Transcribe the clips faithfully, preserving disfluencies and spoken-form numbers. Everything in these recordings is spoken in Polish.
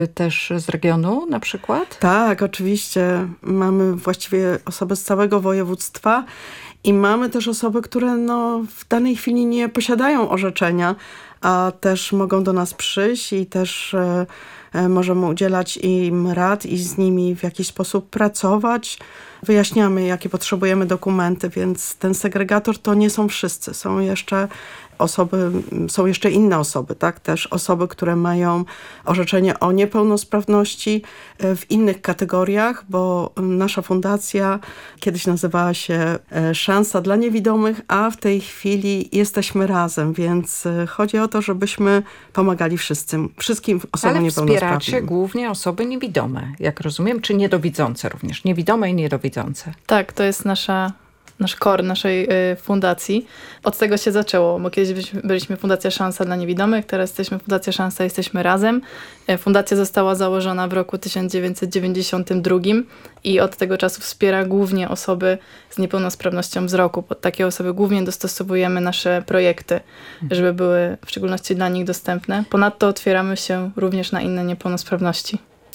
też z regionu na przykład? Tak, oczywiście. Mamy właściwie osoby z całego województwa i mamy też osoby, które no, w danej chwili nie posiadają orzeczenia, a też mogą do nas przyjść i też e, e, możemy udzielać im rad i z nimi w jakiś sposób pracować. Wyjaśniamy, jakie potrzebujemy dokumenty, więc ten segregator to nie są wszyscy. Są jeszcze osoby, są jeszcze inne osoby, tak? Też osoby, które mają orzeczenie o niepełnosprawności w innych kategoriach, bo nasza fundacja kiedyś nazywała się Szansa dla Niewidomych, a w tej chwili jesteśmy razem, więc chodzi o to, żebyśmy pomagali wszystkim, wszystkim osobom Ale niepełnosprawnym. wspieracie głównie osoby niewidome, jak rozumiem, czy niedowidzące również, niewidome i niedowidzące. Tak, to jest nasza nasz core naszej y, fundacji. Od tego się zaczęło, bo kiedyś byliśmy, byliśmy Fundacja Szansa dla Niewidomych, teraz jesteśmy Fundacja Szansa, jesteśmy razem. Y, fundacja została założona w roku tysiąc dziewięćset dziewięćdziesiątym drugim i od tego czasu wspiera głównie osoby z niepełnosprawnością wzroku. Pod takie osoby głównie dostosowujemy nasze projekty, żeby były w szczególności dla nich dostępne. Ponadto otwieramy się również na inne niepełnosprawności.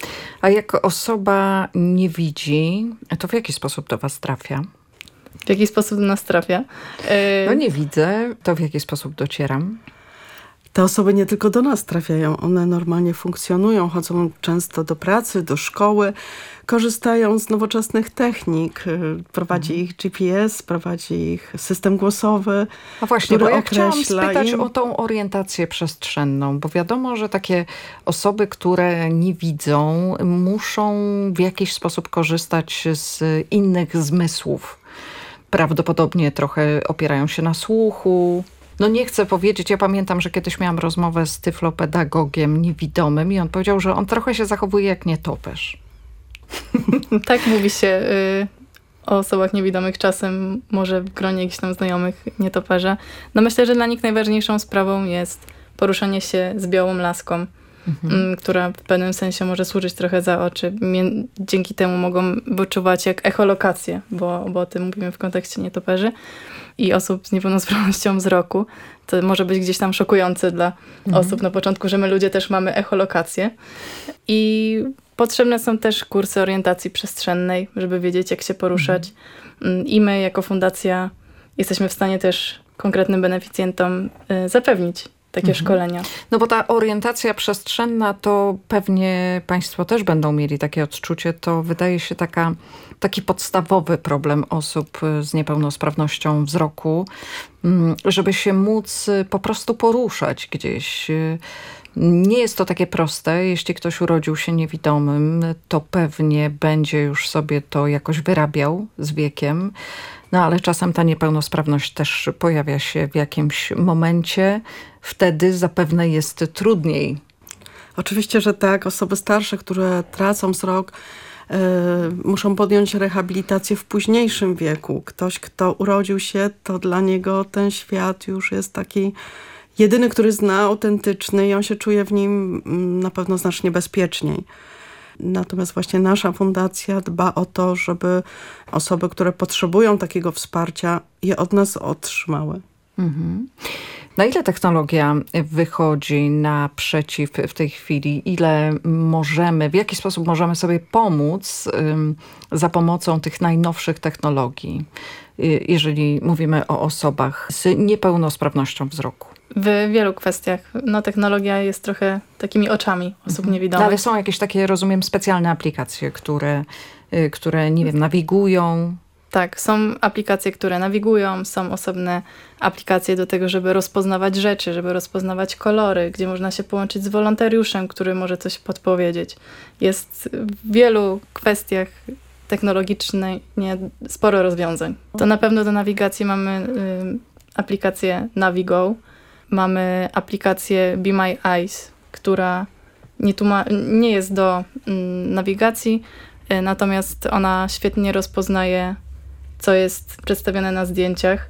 A jak osoba nie widzi, to w jaki sposób do was trafia? W jaki sposób do nas trafia? No nie widzę, to w jaki sposób docieram? Te osoby nie tylko do nas trafiają, one normalnie funkcjonują, chodzą często do pracy, do szkoły, korzystają z nowoczesnych technik, prowadzi mhm. ich G P S, prowadzi ich system głosowy, A właśnie, który bo ja określa chciałam spytać im... o tą orientację przestrzenną, bo wiadomo, że takie osoby, które nie widzą, muszą w jakiś sposób korzystać z innych zmysłów. Prawdopodobnie trochę opierają się na słuchu. No nie chcę powiedzieć, ja pamiętam, że kiedyś miałam rozmowę z tyflopedagogiem niewidomym i on powiedział, że on trochę się zachowuje jak nietoperz. Tak mówi się y, o osobach niewidomych czasem, może w gronie jakichś tam znajomych nietoperza. No myślę, że dla nich najważniejszą sprawą jest poruszanie się z białą laską, mhm. y, która w pewnym sensie może służyć trochę za oczy. Mie- dzięki temu mogą wyczuwać jak echolokację, bo, bo o tym mówimy w kontekście nietoperzy i osób z niepełnosprawnością wzroku. To może być gdzieś tam szokujące dla mhm. osób na początku, że my ludzie też mamy echolokację. I potrzebne są też kursy orientacji przestrzennej, żeby wiedzieć, jak się poruszać. Mhm. I my jako fundacja jesteśmy w stanie też konkretnym beneficjentom y, zapewnić takie mhm. szkolenia. No bo ta orientacja przestrzenna, to pewnie państwo też będą mieli takie odczucie. To wydaje się taka, taki podstawowy problem osób z niepełnosprawnością wzroku, żeby się móc po prostu poruszać gdzieś. Nie jest to takie proste. Jeśli ktoś urodził się niewidomym, to pewnie będzie już sobie to jakoś wyrabiał z wiekiem. No ale czasem ta niepełnosprawność też pojawia się w jakimś momencie. Wtedy zapewne jest trudniej. Oczywiście, że tak. Osoby starsze, które tracą wzrok, yy, muszą podjąć rehabilitację w późniejszym wieku. Ktoś, kto urodził się, to dla niego ten świat już jest taki jedyny, który zna, autentyczny i on się czuje w nim na pewno znacznie bezpieczniej. Natomiast właśnie nasza fundacja dba o to, żeby osoby, które potrzebują takiego wsparcia, je od nas otrzymały. Mhm. Na ile technologia wychodzi naprzeciw w tej chwili? Ile możemy, w jaki sposób możemy sobie pomóc um, za pomocą tych najnowszych technologii, jeżeli mówimy o osobach z niepełnosprawnością wzroku? W wielu kwestiach. No, technologia jest trochę takimi oczami osób mhm. niewidomych. No, ale są jakieś takie, rozumiem, specjalne aplikacje, które, które nie wiem, nawigują. Tak, są aplikacje, które nawigują, są osobne aplikacje do tego, żeby rozpoznawać rzeczy, żeby rozpoznawać kolory, gdzie można się połączyć z wolontariuszem, który może coś podpowiedzieć. Jest w wielu kwestiach technologicznych sporo rozwiązań. To na pewno do nawigacji mamy y, aplikację Navigo, mamy aplikację Be My Eyes, która nie, tłuma- nie jest do y, nawigacji, y, natomiast ona świetnie rozpoznaje, co jest przedstawione na zdjęciach.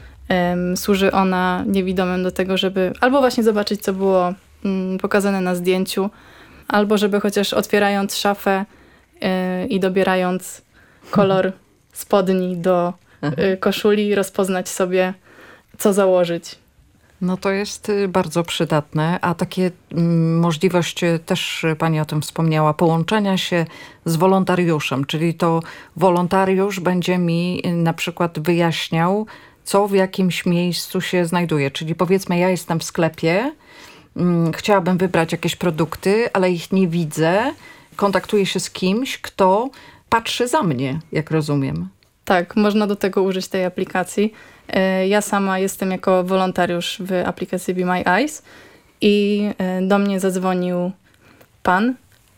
Um, służy ona niewidomym do tego, żeby albo właśnie zobaczyć, co było um, pokazane na zdjęciu, albo żeby chociaż otwierając szafę y, i dobierając kolor spodni do y, koszuli, rozpoznać sobie, co założyć. No to jest y, bardzo przydatne, a takie mm, możliwość, y, też pani o tym wspomniała, połączenia się z wolontariuszem, czyli to wolontariusz będzie mi y, na przykład wyjaśniał, co w jakimś miejscu się znajduje. Czyli powiedzmy, ja jestem w sklepie, mm, chciałabym wybrać jakieś produkty, ale ich nie widzę. Kontaktuję się z kimś, kto patrzy za mnie, jak rozumiem. Tak, można do tego użyć tej aplikacji. E, Ja sama jestem jako wolontariusz w aplikacji Be My Eyes i e, do mnie zadzwonił pan,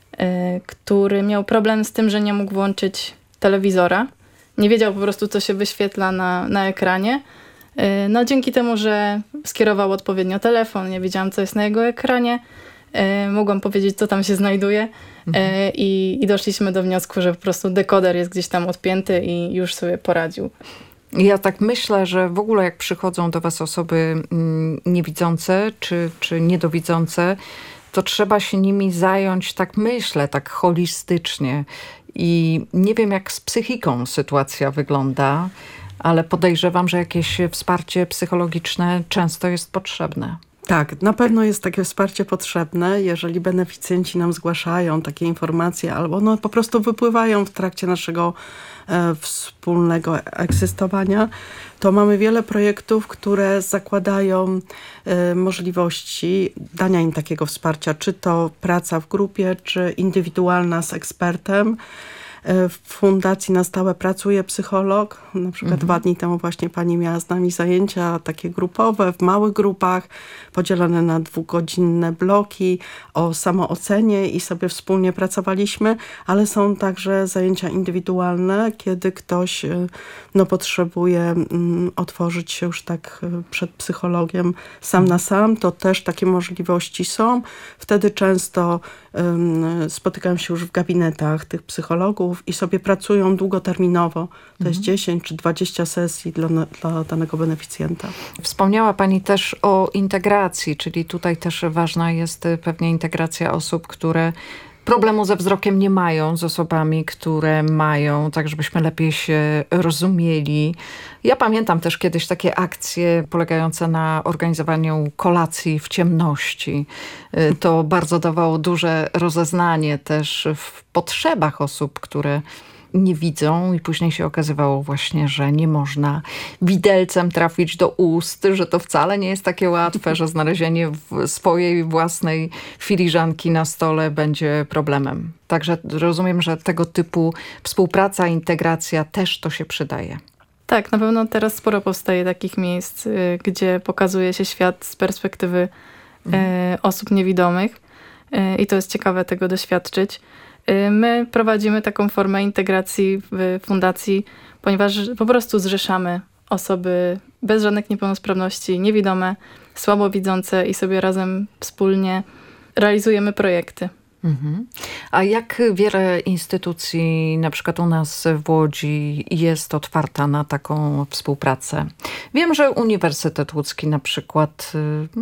e, który miał problem z tym, że nie mógł włączyć telewizora. Nie wiedział po prostu, co się wyświetla na, na ekranie. E, No dzięki temu, że skierował odpowiednio telefon, ja wiedziałam, co jest na jego ekranie, e, mogłam powiedzieć, co tam się znajduje. E, I, I doszliśmy do wniosku, że po prostu dekoder jest gdzieś tam odpięty i już sobie poradził. Ja tak myślę, że w ogóle jak przychodzą do was osoby mm, niewidzące czy, czy niedowidzące, to trzeba się nimi zająć, tak myślę, tak holistycznie. I nie wiem, jak z psychiką sytuacja wygląda, ale podejrzewam, że jakieś wsparcie psychologiczne często jest potrzebne. Tak, na pewno jest takie wsparcie potrzebne, jeżeli beneficjenci nam zgłaszają takie informacje albo one po prostu wypływają w trakcie naszego e, wspólnego egzystowania, to mamy wiele projektów, które zakładają e, możliwości dania im takiego wsparcia, czy to praca w grupie, czy indywidualna z ekspertem. W fundacji na stałe pracuje psycholog. Na przykład mhm. dwa dni temu właśnie pani miała z nami zajęcia takie grupowe, w małych grupach, podzielone na dwugodzinne bloki o samoocenie i sobie wspólnie pracowaliśmy, ale są także zajęcia indywidualne, kiedy ktoś no, potrzebuje um, otworzyć się już tak przed psychologiem sam na sam, to też takie możliwości są. Wtedy często um, spotykam się już w gabinetach tych psychologów i sobie pracują długoterminowo. To mhm. jest dziesięć czy dwadzieścia sesji dla, dla danego beneficjenta. Wspomniała pani też o integracji, czyli tutaj też ważna jest pewnie integracja osób, które problemu ze wzrokiem nie mają, z osobami, które mają, tak żebyśmy lepiej się rozumieli. Ja pamiętam też kiedyś takie akcje polegające na organizowaniu kolacji w ciemności. To bardzo dawało duże rozeznanie też w potrzebach osób, które nie widzą i później się okazywało właśnie, że nie można widelcem trafić do ust, że to wcale nie jest takie łatwe, że znalezienie swojej własnej filiżanki na stole będzie problemem. Także rozumiem, że tego typu współpraca, integracja też to się przydaje. Tak, na pewno teraz sporo powstaje takich miejsc, y, gdzie pokazuje się świat z perspektywy y, osób niewidomych y, i to jest ciekawe tego doświadczyć. My prowadzimy taką formę integracji w fundacji, ponieważ po prostu zrzeszamy osoby bez żadnych niepełnosprawności, niewidome, słabowidzące i sobie razem wspólnie realizujemy projekty. Mhm. A jak wiele instytucji, na przykład u nas w Łodzi, jest otwarta na taką współpracę? Wiem, że Uniwersytet Łódzki na przykład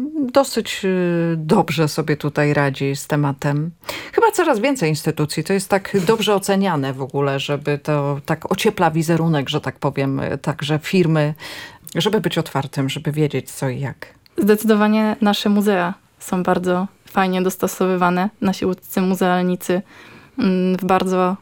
dosyć dobrze sobie tutaj radzi z tematem. Chyba coraz więcej instytucji. To jest tak dobrze oceniane w ogóle, żeby to tak ociepla wizerunek, że tak powiem, także firmy, żeby być otwartym, żeby wiedzieć co i jak. Zdecydowanie nasze muzea są bardzo fajnie dostosowywane. Nasi łódzcy muzealnicy w bardzo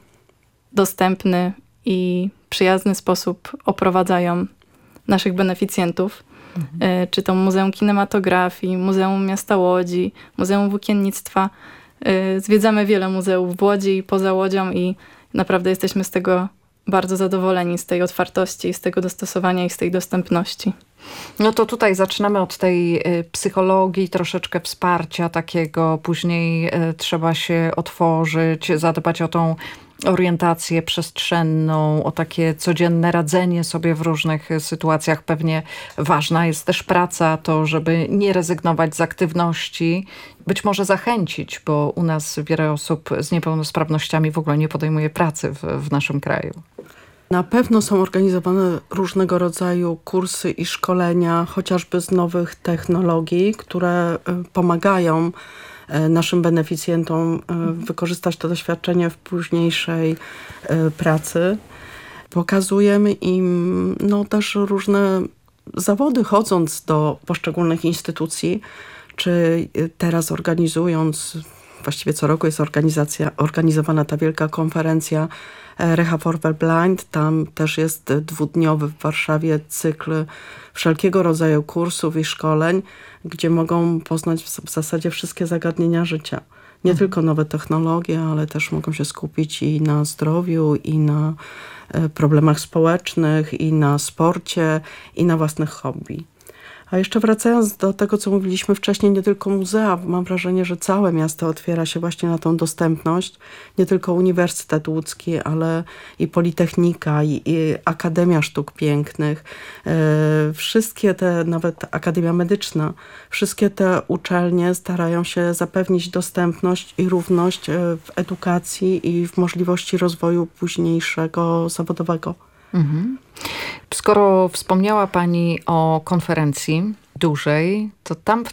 dostępny i przyjazny sposób oprowadzają naszych beneficjentów. Mhm. Czy to Muzeum Kinematografii, Muzeum Miasta Łodzi, Muzeum Włókiennictwa. Zwiedzamy wiele muzeów w Łodzi i poza Łodzią i naprawdę jesteśmy z tego bardzo zadowoleni, z tej otwartości, z tego dostosowania i z tej dostępności. No to tutaj zaczynamy od tej psychologii, troszeczkę wsparcia takiego, później trzeba się otworzyć, zadbać o tą orientację przestrzenną, o takie codzienne radzenie sobie w różnych sytuacjach. Pewnie ważna jest też praca, to żeby nie rezygnować z aktywności, być może zachęcić, bo u nas wiele osób z niepełnosprawnościami w ogóle nie podejmuje pracy w, w naszym kraju. Na pewno są organizowane różnego rodzaju kursy i szkolenia, chociażby z nowych technologii, które pomagają naszym beneficjentom wykorzystać to doświadczenie w późniejszej pracy. Pokazujemy im no, też różne zawody, chodząc do poszczególnych instytucji, czy teraz organizując, właściwie co roku jest organizacja, organizowana ta wielka konferencja Reha for the Blind. Tam też jest dwudniowy w Warszawie cykl wszelkiego rodzaju kursów i szkoleń, gdzie mogą poznać w zasadzie wszystkie zagadnienia życia. Nie mhm. tylko nowe technologie, ale też mogą się skupić i na zdrowiu, i na problemach społecznych, i na sporcie, i na własnych hobby. A jeszcze wracając do tego, co mówiliśmy wcześniej, nie tylko muzea, mam wrażenie, że całe miasto otwiera się właśnie na tą dostępność. Nie tylko Uniwersytet Łódzki, ale i Politechnika, i, i Akademia Sztuk Pięknych. E, wszystkie te, nawet Akademia Medyczna, wszystkie te uczelnie starają się zapewnić dostępność i równość w edukacji i w możliwości rozwoju późniejszego zawodowego. Mhm. Skoro wspomniała Pani o konferencji dużej, to tam w,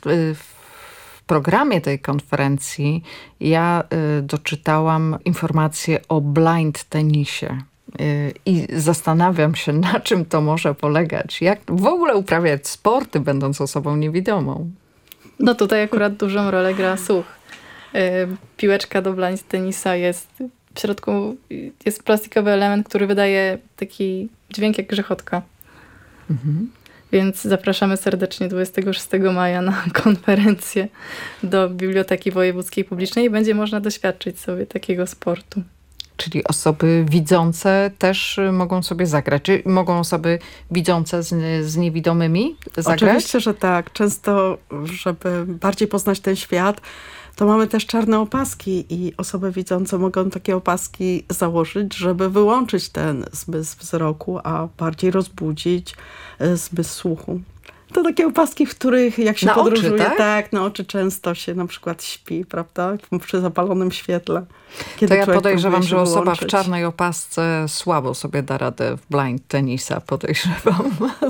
w programie tej konferencji ja y, doczytałam informacje o blind tenisie. Y, I zastanawiam się, na czym to może polegać. Jak w ogóle uprawiać sporty, będąc osobą niewidomą? No tutaj akurat dużą rolę gra słuch. Y, piłeczka do blind tenisa jest... W środku jest plastikowy element, który wydaje taki dźwięk jak grzechotka. Mhm. Więc zapraszamy serdecznie dwudziestego szóstego maja na konferencję do Biblioteki Wojewódzkiej Publicznej i będzie można doświadczyć sobie takiego sportu. Czyli osoby widzące też mogą sobie zagrać? Czy mogą osoby widzące z, z niewidomymi zagrać? Oczywiście, że tak. Często, żeby bardziej poznać ten świat, to mamy też czarne opaski i osoby widzące mogą takie opaski założyć, żeby wyłączyć ten zmysł wzroku, a bardziej rozbudzić zmysł słuchu. To takie opaski, w których jak się na podróżuje, oczy, tak? tak, na oczy często się na przykład śpi, prawda, przy zapalonym świetle. Kiedy to ja podejrzewam, że osoba wyłączyć. w czarnej opasce słabo sobie da radę w blind tenisa, podejrzewam.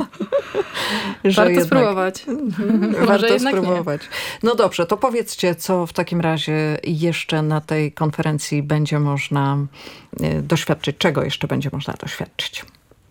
Warto jednak... spróbować. Warto spróbować. Nie. No dobrze, to powiedzcie, co w takim razie jeszcze na tej konferencji będzie można doświadczyć, czego jeszcze będzie można doświadczyć?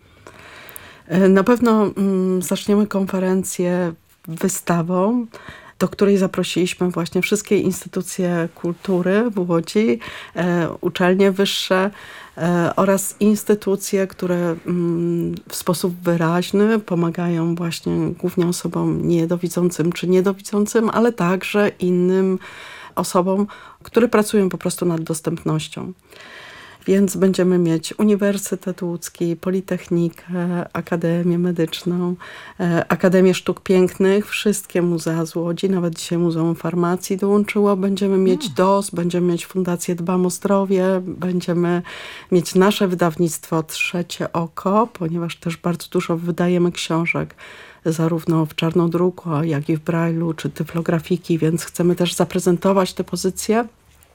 Na pewno mm, zaczniemy konferencję wystawą, do której zaprosiliśmy właśnie wszystkie instytucje kultury w Łodzi, e, uczelnie wyższe e, oraz instytucje, które mm, w sposób wyraźny pomagają właśnie głównie osobom niedowidzącym czy niedowidzącym, ale także innym osobom, które pracują po prostu nad dostępnością. Więc będziemy mieć Uniwersytet Łódzki, Politechnikę, Akademię Medyczną, Akademię Sztuk Pięknych, wszystkie muzea z Łodzi, nawet dzisiaj Muzeum Farmacji dołączyło. Będziemy mieć D O S, będziemy mieć Fundację Dbam o Zdrowie, będziemy mieć nasze wydawnictwo Trzecie Oko, ponieważ też bardzo dużo wydajemy książek, zarówno w czarnodruku, jak i w brajlu, czy tyflografiki, więc chcemy też zaprezentować te pozycje.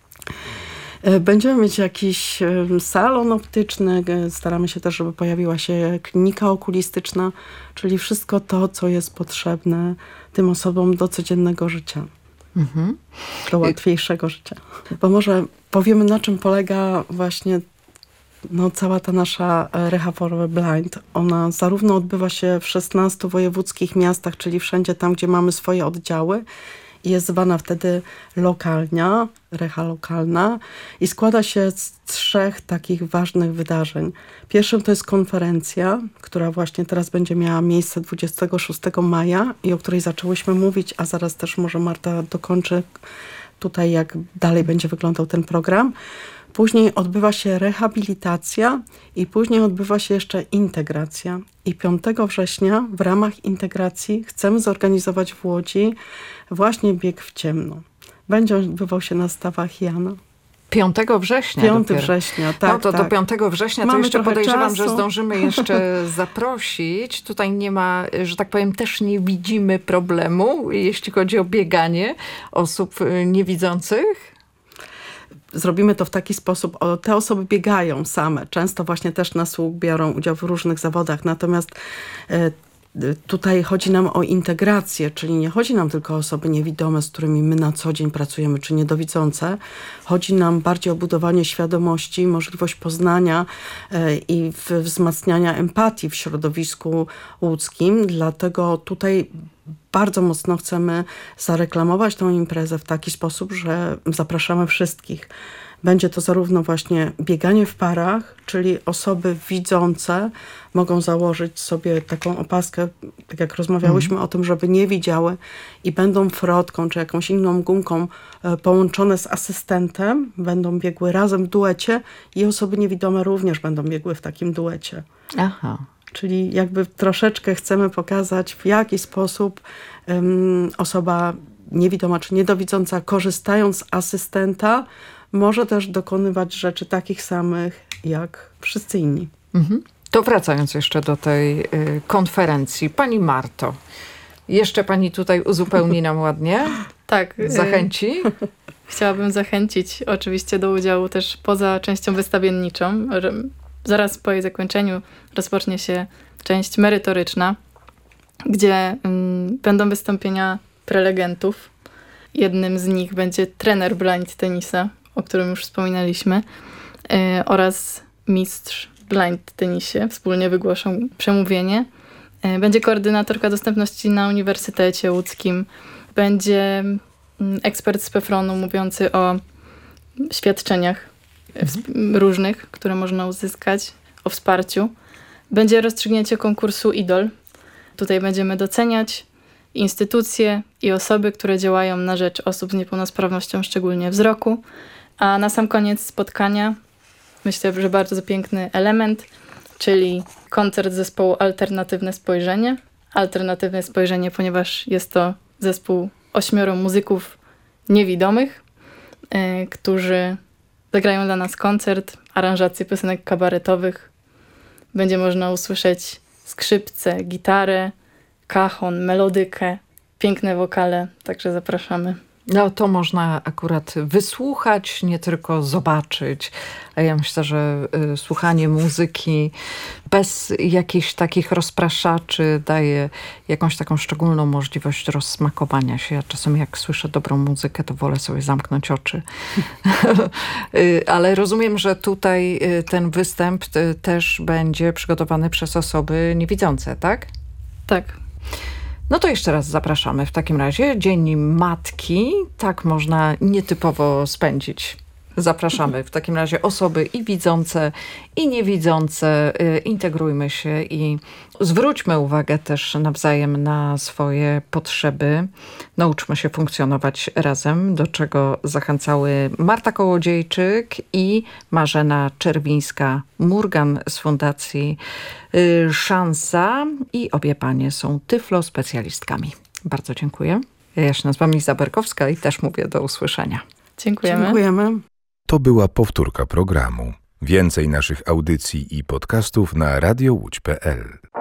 Będziemy mieć jakiś salon optyczny, staramy się też, żeby pojawiła się klinika okulistyczna, czyli wszystko to, co jest potrzebne tym osobom do codziennego życia, mhm. do łatwiejszego życia. Bo może powiemy, na czym polega właśnie no, cała ta nasza Reha for the Blind. Ona zarówno odbywa się w szesnastu wojewódzkich miastach, czyli wszędzie tam, gdzie mamy swoje oddziały, jest zwana wtedy lokalnia, reha lokalna i składa się z trzech takich ważnych wydarzeń. Pierwszym to jest konferencja, która właśnie teraz będzie miała miejsce dwudziestego szóstego maja i o której zaczęłyśmy mówić, a zaraz też może Marta dokończy tutaj, jak dalej będzie wyglądał ten program. Później odbywa się rehabilitacja i później odbywa się jeszcze integracja. I piątego września w ramach integracji chcemy zorganizować w Łodzi właśnie bieg w ciemno. Będzie odbywał się na stawach Jana. piątego września piątego września, tak. No to tak. do piątego września Mamy to jeszcze podejrzewam, czasu. że zdążymy jeszcze zaprosić. Tutaj nie ma, że tak powiem, też nie widzimy problemu, jeśli chodzi o bieganie osób niewidzących. Zrobimy to w taki sposób, o, te osoby biegają same, często właśnie też na słuch biorą udział w różnych zawodach, natomiast e, Tutaj chodzi nam o integrację, czyli nie chodzi nam tylko o osoby niewidome, z którymi my na co dzień pracujemy, czy niedowidzące. Chodzi nam bardziej o budowanie świadomości, możliwość poznania i wzmacniania empatii w środowisku łódzkim. Dlatego tutaj bardzo mocno chcemy zareklamować tą imprezę w taki sposób, że zapraszamy wszystkich. Będzie to zarówno właśnie bieganie w parach, czyli osoby widzące mogą założyć sobie taką opaskę, tak jak rozmawiałyśmy mm. o tym, żeby nie widziały i będą frotką czy jakąś inną gumką połączone z asystentem, będą biegły razem w duecie i osoby niewidome również będą biegły w takim duecie. Aha. Czyli jakby troszeczkę chcemy pokazać, w jaki sposób um, osoba niewidoma czy niedowidząca, korzystając z asystenta, może też dokonywać rzeczy takich samych jak wszyscy inni. Mhm. To wracając jeszcze do tej y, konferencji. Pani Marto, jeszcze pani tutaj uzupełni nam ładnie? Tak. Zachęci? Y Chciałabym zachęcić oczywiście do udziału też poza częścią wystawienniczą. Zaraz po jej zakończeniu rozpocznie się część merytoryczna, gdzie y, będą wystąpienia prelegentów. Jednym z nich będzie trener blind tenisa, o którym już wspominaliśmy, yy, oraz mistrz blind tenisie. Wspólnie wygłoszą przemówienie. Yy, będzie koordynatorka dostępności na Uniwersytecie Łódzkim. Będzie yy, ekspert z PEFRON-u mówiący o świadczeniach mhm. różnych, które można uzyskać, o wsparciu. Będzie rozstrzygnięcie konkursu IDOL. Tutaj będziemy doceniać instytucje i osoby, które działają na rzecz osób z niepełnosprawnością, szczególnie wzroku. A na sam koniec spotkania, myślę, że bardzo piękny element, czyli koncert zespołu Alternatywne Spojrzenie. Alternatywne Spojrzenie, ponieważ jest to zespół ośmioro muzyków niewidomych, yy, którzy zagrają dla nas koncert, aranżację piosenek kabaretowych. Będzie można usłyszeć skrzypce, gitarę, cajon, melodykę, piękne wokale, także zapraszamy. No to można akurat wysłuchać, nie tylko zobaczyć. A ja myślę, że y, słuchanie muzyki bez jakichś takich rozpraszaczy daje jakąś taką szczególną możliwość rozsmakowania się. Ja czasem jak słyszę dobrą muzykę, to wolę sobie zamknąć oczy. y, ale rozumiem, że tutaj y, ten występ y, też będzie przygotowany przez osoby niewidzące, tak? Tak. No to jeszcze raz zapraszamy w takim razie. Dzień Matki. Tak można nietypowo spędzić. Zapraszamy w takim razie osoby i widzące, i niewidzące. Integrujmy się i zwróćmy uwagę też nawzajem na swoje potrzeby. Nauczmy się funkcjonować razem, do czego zachęcały Marta Kołodziejczyk i Marzena Czerwińska-Murgan z Fundacji Szansa. I obie panie są tyflospecjalistkami. Bardzo dziękuję. Ja się nazywam Liza Berkowska i też mówię do usłyszenia. Dziękujemy. Dziękujemy. To była powtórka programu. Więcej naszych audycji i podcastów na radio łódź kropka p l.